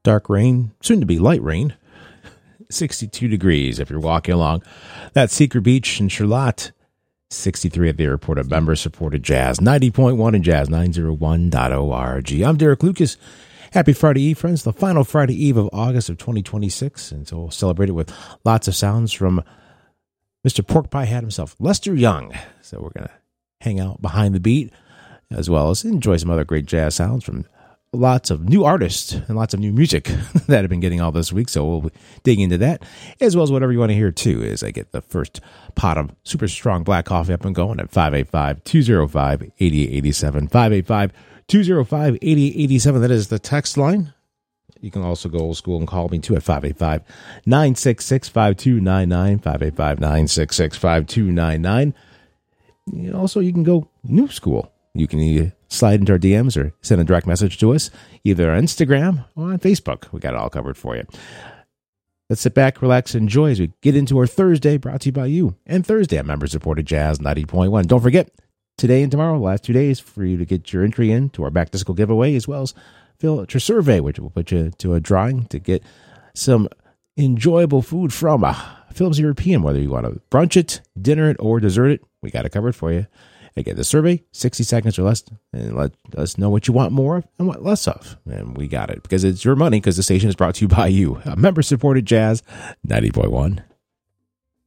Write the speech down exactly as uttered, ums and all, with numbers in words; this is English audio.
Dark rain, soon to be light rain. sixty-two degrees if you're walking along that Secret Beach in Charlotte. sixty-three at the airport of member-supported Jazz. ninety point one in Jazz, nine oh one dot org. I'm Derek Lucas. Happy Friday Eve, friends. The final Friday Eve of August of twenty twenty-six. And so we'll celebrate it with lots of sounds from Mister Pork Pie Hat himself, Lester Young. So we're going to hang out behind the beat, as well as enjoy some other great jazz sounds from lots of new artists and lots of new music that have been getting all this week. So we'll dig into that, as well as whatever you want to hear, too, as I get the first pot of super strong black coffee up and going at five eight five, two oh five, eight eight eight seven. five eight five, two oh five, eight eight eight seven. That is the text line. You can also go old school and call me, too, at five eight five, nine six six, five two nine nine, five eight five, nine six six, five two nine nine. Also, you can go new school. You can either slide into our D Ms or send a direct message to us, either on Instagram or on Facebook. We got it all covered for you. Let's sit back, relax, and enjoy as we get into our Thursday, brought to you by you. And Thursday at member-supported Jazz ninety point one. Don't forget, today and tomorrow, last two days, for you to get your entry in to our back-to-school giveaway, as well as fill out your survey, which will put you to a drawing to get some enjoyable food from uh, Phillips European, whether you want to brunch it, dinner it, or dessert it. We got it covered for you. Again, the survey, sixty seconds or less, and let us know what you want more of and what less of. And we got it, because it's your money, because the station is brought to you by you. A member-supported Jazz ninety point one.